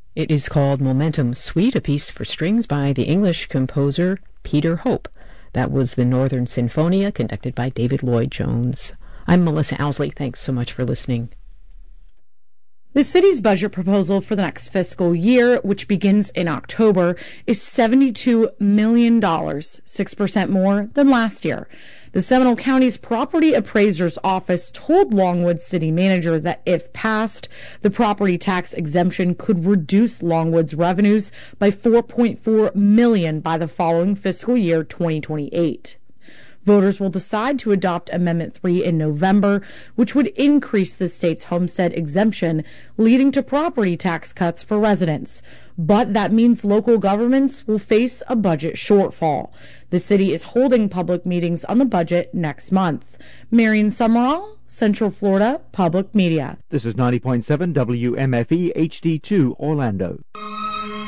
It is called Momentum Suite, a piece for strings by the English composer Peter Hope. That was the Northern Sinfonia, conducted by David Lloyd-Jones. I'm Melissa Owsley. Thanks so much for listening. The city's budget proposal for the next fiscal year, which begins in October, is $72 million, 6% more than last year. The Seminole County's Property Appraiser's Office told Longwood's city manager that if passed, the property tax exemption could reduce Longwood's revenues by $4.4 million by the following fiscal year, 2028. Voters will decide to adopt Amendment 3 in November, which would increase the state's homestead exemption, leading to property tax cuts for residents. But that means local governments will face a budget shortfall. The city is holding public meetings on the budget next month. Marion Summerall, Central Florida Public Media. This is 90.7 WMFE HD2 Orlando.